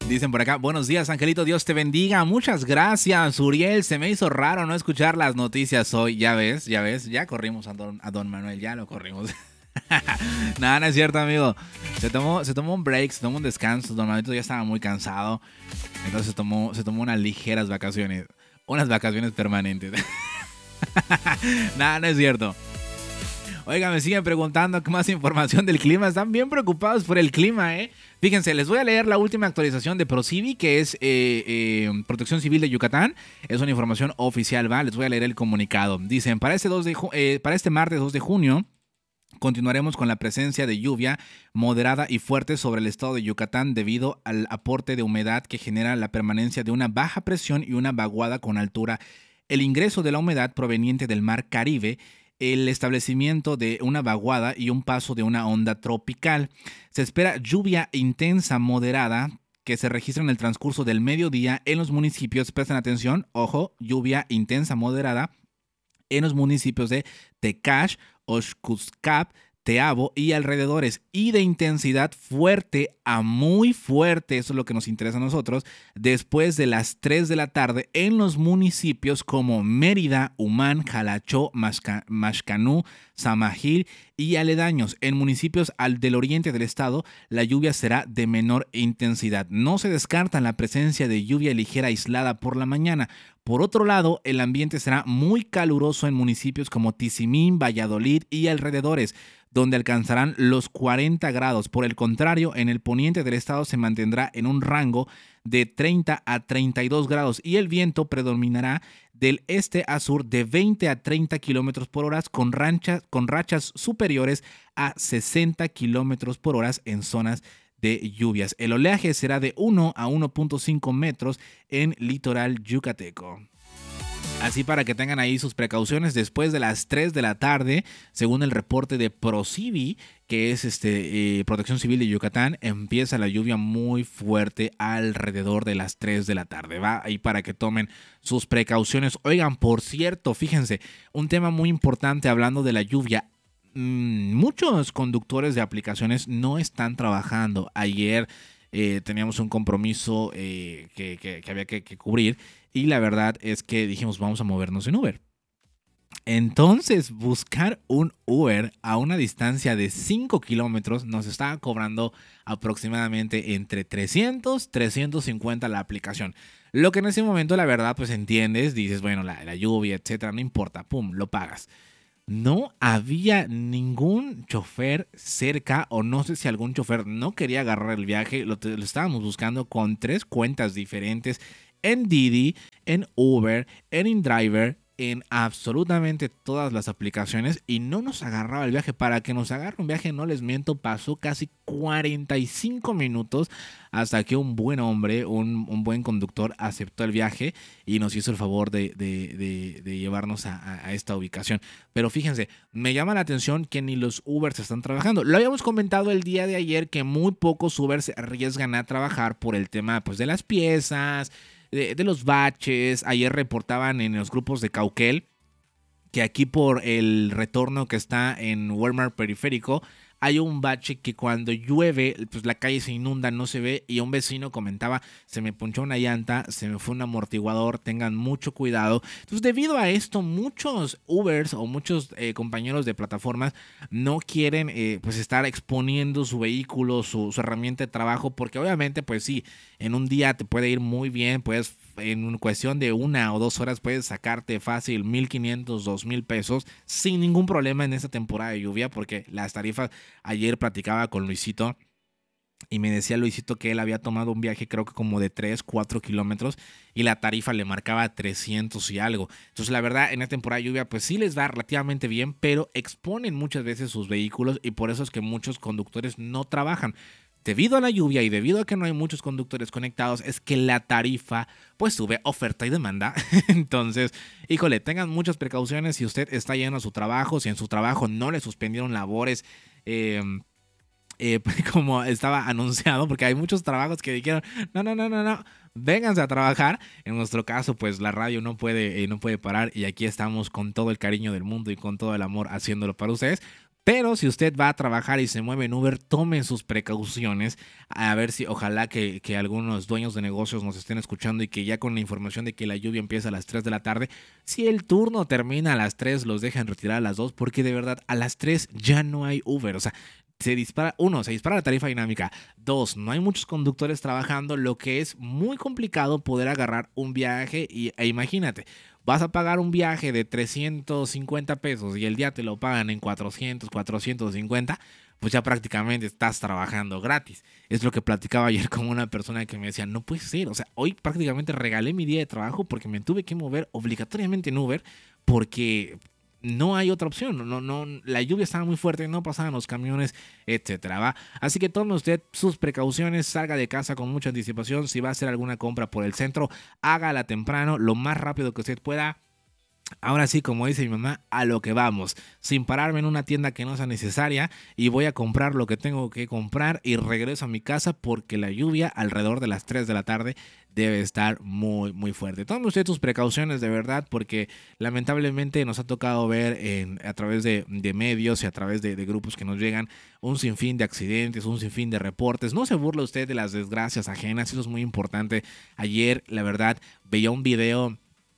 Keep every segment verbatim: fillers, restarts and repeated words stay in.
Dicen por acá, buenos días, Angelito, Dios te bendiga. Muchas gracias, Uriel. Se me hizo raro no escuchar las noticias hoy. Ya ves, ya ves, ya corrimos a don, a don Manuel, ya lo corrimos. Nada, no es cierto, amigo. Se tomó, se tomó un break, se tomó un descanso. Don Manuelito ya estaba muy cansado. Entonces se tomó, se tomó unas ligeras vacaciones. Unas vacaciones permanentes. Nada, no es cierto. Oiga, me siguen preguntando qué más información del clima. Están bien preocupados por el clima, ¿eh? Fíjense, les voy a leer la última actualización de ProCivi, que es eh, eh, Protección Civil de Yucatán. Es una información oficial, ¿va? Les voy a leer el comunicado. Dicen, para este, dos de ju- eh, para este martes dos de junio, continuaremos con la presencia de lluvia moderada y fuerte sobre el estado de Yucatán debido al aporte de humedad que genera la permanencia de una baja presión y una vaguada con altura, el ingreso de la humedad proveniente del mar Caribe, el establecimiento de una vaguada y un paso de una onda tropical. Se espera lluvia intensa moderada que se registra en el transcurso del mediodía en los municipios, presten atención, ojo, lluvia intensa moderada en los municipios de Tecash, Oxcuscap, Teabo y alrededores, y de intensidad fuerte a muy fuerte, eso es lo que nos interesa a nosotros, después de las tres de la tarde en los municipios como Mérida, Humán, Jalachó, Masca- Maxcanú, Samajil y aledaños. En municipios al del oriente del estado, la lluvia será de menor intensidad. No se descarta la presencia de lluvia ligera aislada por la mañana. Por otro lado, el ambiente será muy caluroso en municipios como Tizimín, Valladolid y alrededores, donde alcanzarán los cuarenta grados. Por el contrario, en el poniente del estado se mantendrá en un rango de treinta a treinta y dos grados y el viento predominará del este a sur de veinte a treinta kilómetros por hora con, ranchas, con rachas superiores a sesenta kilómetros por hora en zonas de lluvias. El oleaje será de uno a uno punto cinco metros en litoral yucateco. Así para que tengan ahí sus precauciones después de las tres de la tarde, según el reporte de ProCivi, que es este eh, Protección Civil de Yucatán, empieza la lluvia muy fuerte alrededor de las tres de la tarde. Va ahí para que tomen sus precauciones. Oigan, por cierto, fíjense, un tema muy importante hablando de la lluvia. Mm, muchos conductores de aplicaciones no están trabajando. Ayer eh, teníamos un compromiso eh, que, que, que había que, que cubrir y la verdad es que dijimos vamos a movernos en Uber. Entonces buscar un Uber a una distancia de cinco kilómetros nos estaba cobrando aproximadamente entre trescientos, trescientos cincuenta la aplicación. Lo que en ese momento la verdad pues entiendes, dices bueno la, la lluvia etcétera, no importa, pum, lo pagas. No había ningún chofer cerca o no sé si algún chofer no quería agarrar el viaje. Lo, lo estábamos buscando con tres cuentas diferentes en Didi, en Uber, en InDriver, en absolutamente todas las aplicaciones y no nos agarraba el viaje. Para que nos agarre un viaje, no les miento, pasó casi cuarenta y cinco minutos hasta que un buen hombre, un, un buen conductor aceptó el viaje y nos hizo el favor de, de, de, de llevarnos a, a, a esta ubicación. Pero fíjense, me llama la atención que ni los Ubers están trabajando. Lo habíamos comentado el día de ayer que muy pocos Ubers se arriesgan a trabajar por el tema pues, de las piezas, De, de los baches. Ayer reportaban en los grupos de Cauquel que aquí por el retorno que está en Walmart Periférico hay un bache que cuando llueve pues la calle se inunda, no se ve, y un vecino comentaba, se me ponchó una llanta, se me fue un amortiguador, tengan mucho cuidado. Entonces debido a esto muchos Ubers o muchos eh, compañeros de plataformas no quieren eh, pues estar exponiendo su vehículo, su, su herramienta de trabajo, porque obviamente pues sí, en un día te puede ir muy bien, puedes en cuestión de una o dos horas puedes sacarte fácil mil quinientos, dos mil pesos sin ningún problema en esta temporada de lluvia, porque las tarifas, ayer platicaba con Luisito y me decía Luisito que él había tomado un viaje creo que como de tres, cuatro kilómetros y la tarifa le marcaba trescientos y algo. Entonces la verdad en esta temporada de lluvia pues sí les va relativamente bien, pero exponen muchas veces sus vehículos y por eso es que muchos conductores no trabajan. Debido a la lluvia y debido a que no hay muchos conductores conectados, es que la tarifa pues sube, oferta y demanda. Entonces, híjole, tengan muchas precauciones si usted está yendo a su trabajo, si en su trabajo no le suspendieron labores, eh, eh, como estaba anunciado, porque hay muchos trabajos que dijeron, no, no, no, no, no, vénganse a trabajar. En nuestro caso, pues la radio no puede, eh, no puede parar y aquí estamos con todo el cariño del mundo y con todo el amor haciéndolo para ustedes. Pero si usted va a trabajar y se mueve en Uber, tomen sus precauciones. A ver si, ojalá que, que algunos dueños de negocios nos estén escuchando y que ya con la información de que la lluvia empieza a las tres de la tarde, si el turno termina a las tres, los dejan retirar a las dos, porque de verdad a las tres ya no hay Uber. O sea, se dispara, uno, se dispara la tarifa dinámica. Dos, no hay muchos conductores trabajando, lo que es muy complicado poder agarrar un viaje. Y, e imagínate, vas a pagar un viaje de trescientos cincuenta pesos y el día te lo pagan en cuatrocientos, cuatrocientos cincuenta, pues ya prácticamente estás trabajando gratis. Es lo que platicaba ayer con una persona que me decía, no puede ser, o sea, hoy prácticamente regalé mi día de trabajo porque me tuve que mover obligatoriamente en Uber porque no hay otra opción, no, no, la lluvia estaba muy fuerte, no pasaban los camiones, etcétera, ¿va? Así que tome usted sus precauciones, salga de casa con mucha anticipación. Si va a hacer alguna compra por el centro, hágala temprano, lo más rápido que usted pueda. Ahora sí, como dice mi mamá, a lo que vamos, sin pararme en una tienda que no sea necesaria, y voy a comprar lo que tengo que comprar y regreso a mi casa porque la lluvia alrededor de las tres de la tarde debe estar muy muy fuerte. Tome usted sus precauciones de verdad, porque lamentablemente nos ha tocado ver en, a través de, de medios y a través de, de grupos que nos llegan un sinfín de accidentes, un sinfín de reportes. No se burle usted de las desgracias ajenas, eso es muy importante. Ayer, la verdad, veía un video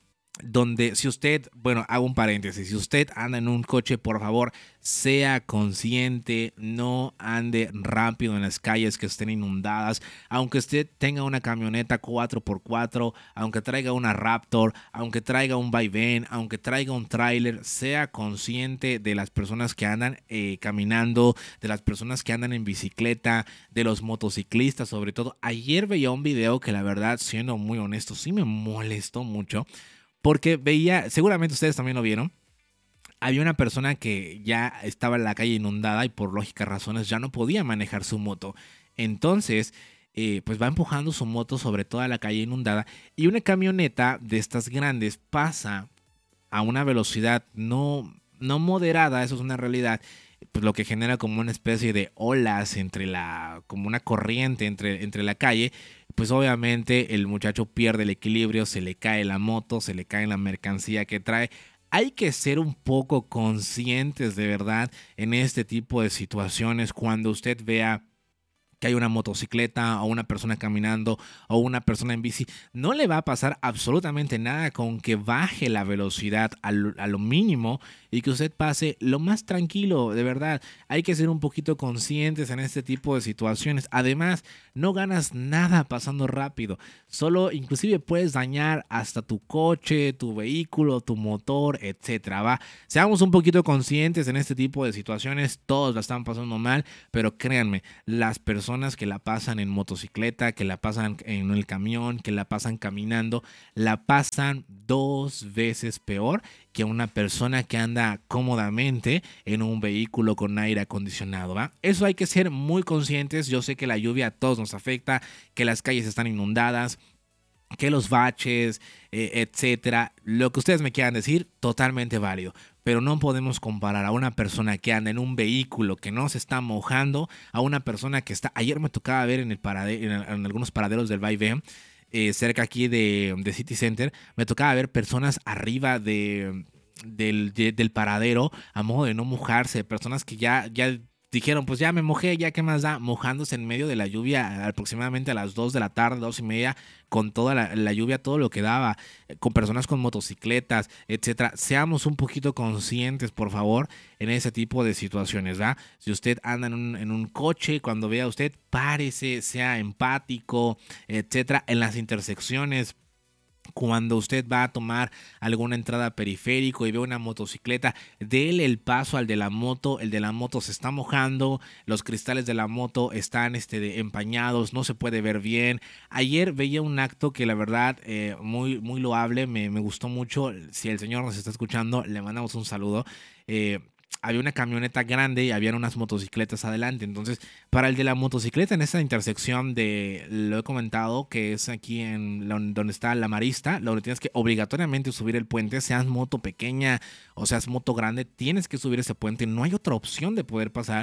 donde si usted, bueno, hago un paréntesis, si usted anda en un coche, por favor, sea consciente, no ande rápido en las calles que estén inundadas, aunque usted tenga una camioneta cuatro por cuatro, aunque traiga una Raptor, aunque traiga un vaivén, aunque traiga un tráiler, sea consciente de las personas que andan eh, caminando, de las personas que andan en bicicleta, de los motociclistas sobre todo. Ayer veía un video que la verdad, siendo muy honesto, sí me molestó mucho. Porque veía, seguramente ustedes también lo vieron, había una persona que ya estaba en la calle inundada y por lógicas razones ya no podía manejar su moto. Entonces, eh, pues va empujando su moto sobre toda la calle inundada y una camioneta de estas grandes pasa a una velocidad no, no moderada, eso es una realidad, pues lo que genera como una especie de olas entre la, como una corriente entre, entre la calle. Pues obviamente el muchacho pierde el equilibrio, se le cae la moto, se le cae la mercancía que trae. Hay que ser un poco conscientes de verdad en este tipo de situaciones cuando usted vea que hay una motocicleta o una persona caminando o una persona en bici. No le va a pasar absolutamente nada con que baje la velocidad a lo, a lo mínimo y que usted pase lo más tranquilo, de verdad. Hay que ser un poquito conscientes en este tipo de situaciones. Además, no ganas nada pasando rápido. Solo inclusive puedes dañar hasta tu coche, tu vehículo, tu motor, etcétera, ¿va? Seamos un poquito conscientes en este tipo de situaciones. Todos la están pasando mal, pero créanme, las personas que la pasan en motocicleta, que la pasan en el camión, que la pasan caminando, la pasan dos veces peor que una persona que anda cómodamente en un vehículo con aire acondicionado, ¿va? Eso hay que ser muy conscientes. Yo sé que la lluvia a todos nos afecta, que las calles están inundadas, que los baches, eh, etcétera. Lo que ustedes me quieran decir, totalmente válido. Pero no podemos comparar a una persona que anda en un vehículo que no se está mojando a una persona que está. Ayer me tocaba ver en, el parade, en, en algunos paraderos del vaivén, eh, cerca aquí de, de City Center, me tocaba ver personas arriba de, del, de, del paradero a modo de no mojarse, personas que ya, ya dijeron, pues ya me mojé, ya qué más da, mojándose en medio de la lluvia aproximadamente a las dos de la tarde, dos y media, con toda la, la lluvia, todo lo que daba, con personas con motocicletas, etcétera. Seamos un poquito conscientes, por favor, en ese tipo de situaciones, ¿va? Si usted anda en un, en un coche, cuando vea a usted, párese, sea empático, etcétera. En las intersecciones, cuando usted va a tomar alguna entrada periférico y ve una motocicleta, déle el paso al de la moto. El de la moto se está mojando, los cristales de la moto están este, de, empañados, no se puede ver bien. Ayer veía un acto que la verdad eh, muy, muy loable, me, me gustó mucho. Si el señor nos está escuchando, le mandamos un saludo. Eh, había una camioneta grande y habían unas motocicletas adelante. Entonces, para el de la motocicleta en esa intersección de, lo he comentado, que es aquí en la, donde está la Marista, donde tienes que obligatoriamente subir el puente, seas moto pequeña o seas moto grande, tienes que subir ese puente, no hay otra opción de poder pasar.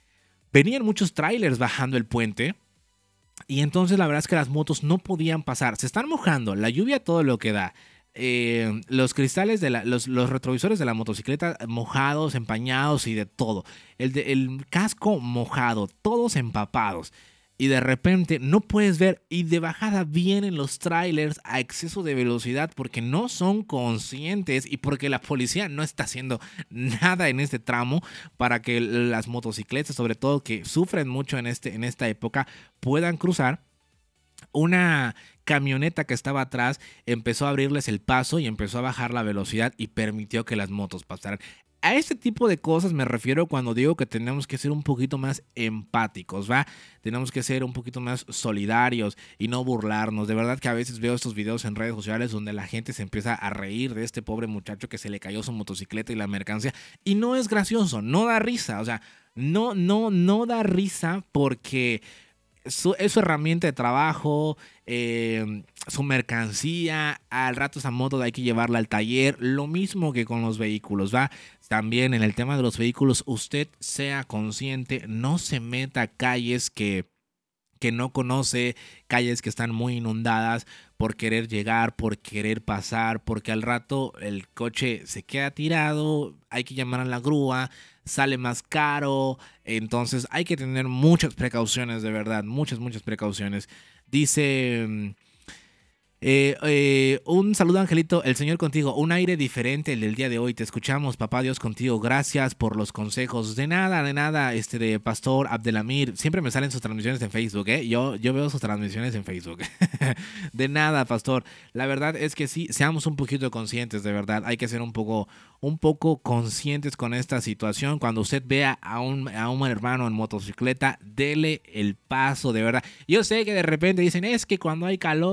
Venían muchos trailers bajando el puente y entonces la verdad es que las motos no podían pasar, se están mojando, la lluvia todo lo que da. eh, los cristales, de la, los, los retrovisores de la motocicleta mojados, empañados y de todo. El, de, el casco mojado, todos empapados. Y de repente no puedes ver, y de bajada vienen los trailers a exceso de velocidad porque no son conscientes y porque la policía no está haciendo nada en este tramo para que las motocicletas, sobre todo que sufren mucho en, este, en esta época, puedan cruzar. Una camioneta que estaba atrás empezó a abrirles el paso y empezó a bajar la velocidad y permitió que las motos pasaran. A este tipo de cosas me refiero cuando digo que tenemos que ser un poquito más empáticos, ¿va? Tenemos que ser un poquito más solidarios y no burlarnos. De verdad que a veces veo estos videos en redes sociales donde la gente se empieza a reír de este pobre muchacho que se le cayó su motocicleta y la mercancía. Y no es gracioso, no da risa. O sea, no, no, no da risa porque Su, es su herramienta de trabajo, eh, su mercancía. Al rato esa moto hay que llevarla al taller. Lo mismo que con los vehículos, ¿va? También en el tema de los vehículos, usted sea consciente, no se meta a calles que, que no conoce, calles que están muy inundadas, por querer llegar, por querer pasar, porque al rato el coche se queda tirado, hay que llamar a la grúa, sale más caro. Entonces hay que tener muchas precauciones, de verdad, muchas, muchas precauciones. Dice... Eh, eh, un saludo, Angelito, el Señor contigo, un aire diferente el del día de hoy, te escuchamos, papá Dios contigo, gracias por los consejos. De nada, de nada, este de Pastor Abdelamir, siempre me salen sus transmisiones en Facebook, ¿eh? yo, yo veo sus transmisiones en Facebook. De nada, Pastor, la verdad es que sí, seamos un poquito conscientes, de verdad, hay que ser un poco, un poco conscientes con esta situación. Cuando usted vea a un, a un hermano en motocicleta, dele el paso, de verdad. Yo sé que de repente dicen, es que cuando hay calor